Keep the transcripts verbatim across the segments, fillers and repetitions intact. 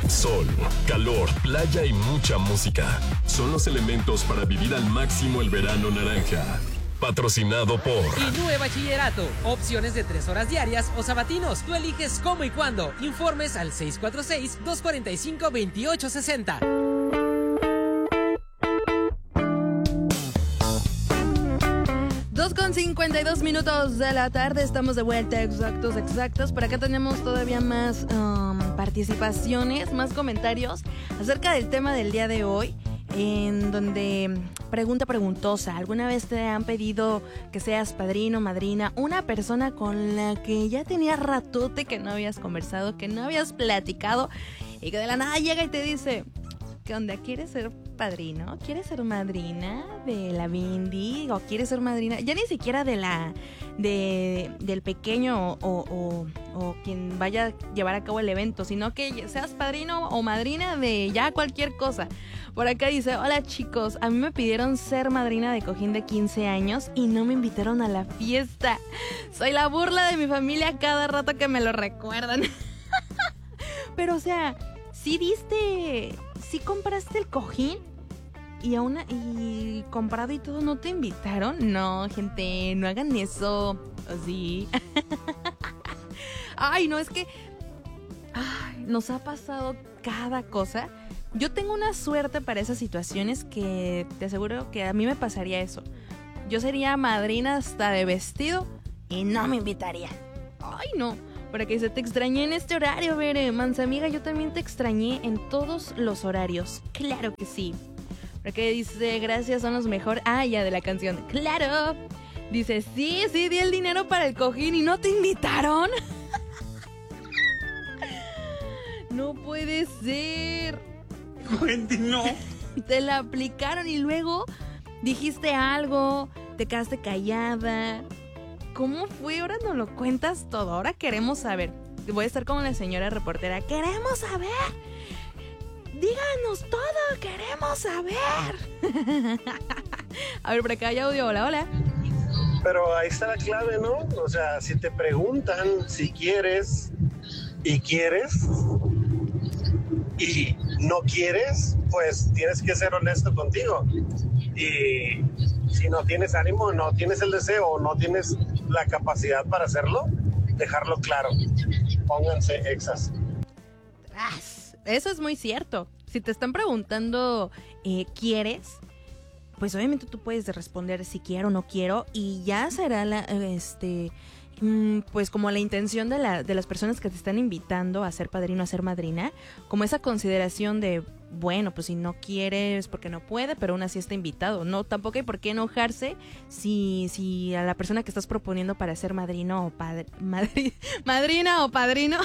Sol, calor, playa y mucha música. Son los elementos para vivir al máximo el verano naranja. Patrocinado por Inúe Bachillerato. Opciones de tres horas diarias o sabatinos. Tú eliges cómo y cuándo. Informes al seis cuatro seis, dos cuatro cinco, dos ocho seis cero. dos con cincuenta y dos minutos de la tarde, estamos de vuelta, exactos, exactos. Por acá tenemos todavía más um, participaciones, más comentarios acerca del tema del día de hoy, en donde pregunta preguntosa, ¿alguna vez te han pedido que seas padrino, madrina, una persona con la que ya tenías ratote que no habías conversado, que no habías platicado y que de la nada llega y te dice, ¿qué onda? ¿Quieres ser padrino? ¿Quieres ser madrina de la Bindi? ¿O quieres ser madrina? Ya ni siquiera de la de del pequeño o, o, o quien vaya a llevar a cabo el evento, sino que seas padrino o madrina de ya cualquier cosa. Por acá dice, hola chicos, a mí me pidieron ser madrina de cojín de quince años y no me invitaron a la fiesta. Soy la burla de mi familia cada rato que me lo recuerdan. Pero o sea, sí diste... ¿Sí compraste el cojín? Y aún y comprado y todo, ¿no te invitaron? No, gente, no hagan eso. ¿Sí? Ay, no, es que ay, nos ha pasado cada cosa. Yo tengo una suerte para esas situaciones que te aseguro que a mí me pasaría eso. Yo sería madrina hasta de vestido y no me invitarían. Ay, no. Para que se te extrañé en este horario, Bere. Mansa amiga, yo también te extrañé en todos los horarios. Claro que sí. Para que dice, gracias, son los mejor. Ah, ya, de la canción. ¡Claro! Dice, sí, sí, di el dinero para el cojín y no te invitaron. No puede ser. Wendy, no. Te la aplicaron y luego dijiste algo, te quedaste callada. ¿Cómo fue? Ahora nos lo cuentas todo. Ahora queremos saber. Voy a estar como la señora reportera. ¡Queremos saber! ¡Díganos todo! ¡Queremos saber! A ver, por acá hay audio. Hola, hola. Pero ahí está la clave, ¿no? O sea, si te preguntan si quieres y quieres y no quieres, pues tienes que ser honesto contigo. Y si no tienes ánimo, no tienes el deseo, no tienes la capacidad para hacerlo, dejarlo claro. Pónganse exas. Eso es muy cierto. Si te están preguntando, eh, ¿quieres? Pues obviamente tú puedes responder si quiero o no quiero y ya será la, este, pues como la intención de, la, de las personas que te están invitando a ser padrino, a ser madrina, como esa consideración de, bueno, pues si no quieres porque no puede, pero aún así está invitado. No, tampoco hay por qué enojarse si, si a la persona que estás proponiendo para ser madrino o padre, madri, madrina o padrino,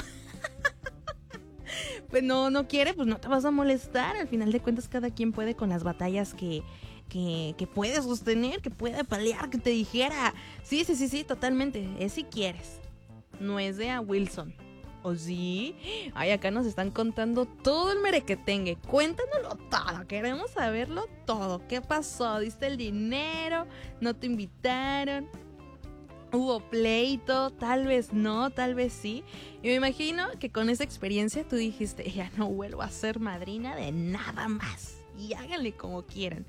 pues no, no quiere, pues no te vas a molestar. Al final de cuentas cada quien puede con las batallas que... Que, que puede sostener, que puede pelear, que te dijera. Sí, sí, sí, sí, totalmente. Es si quieres. No es de a Wilson. ¿O sí? Ay, acá nos están contando todo el merequetengue. Cuéntanoslo todo. Queremos saberlo todo. ¿Qué pasó? ¿Diste el dinero? ¿No te invitaron? ¿Hubo pleito? Tal vez no, tal vez sí. Y me imagino que con esa experiencia tú dijiste, ya no vuelvo a ser madrina de nada más. Y háganle como quieran.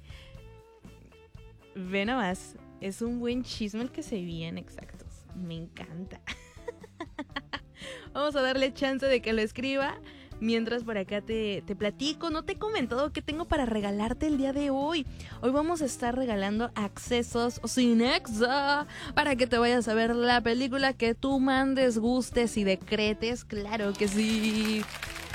Ve nomás, es un buen chisme el que se viene, exactos. Me encanta. Vamos a darle chance de que lo escriba. Mientras por acá te, te platico, no te he comentado qué tengo para regalarte el día de hoy. Hoy vamos a estar regalando accesos Cinexa para que te vayas a ver la película que tú mandes, gustes y decretes. Claro que sí.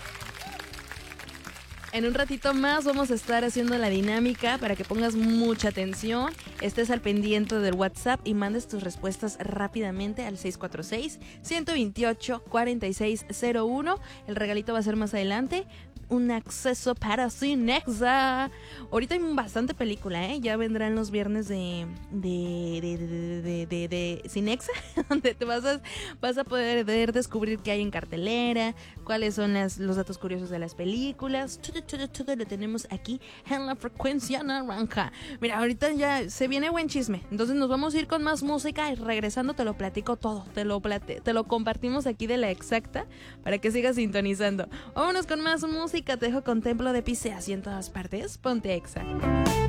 En un ratito más vamos a estar haciendo la dinámica para que pongas mucha atención, estés al pendiente del WhatsApp y mandes tus respuestas rápidamente al seis cuatro seis, uno dos ocho, cuatro seis cero uno. El regalito va a ser más adelante. un acceso para Cinexa. Ahorita hay bastante película, ¿eh? Ya vendrán los viernes de de de de, de, de, de Cinexa, donde te vas a, vas a poder descubrir qué hay en cartelera, cuáles son las, los datos curiosos de las películas. Todo, todo, todo lo tenemos aquí en la frecuencia naranja. Mira, ahorita ya se viene buen chisme, entonces nos vamos a ir con más música y regresando te lo platico todo, te lo plate, te lo compartimos aquí de La Exacta para que sigas sintonizando. Vámonos con más música, te dejo con Templo de Pisces y en todas partes, ponte Exa.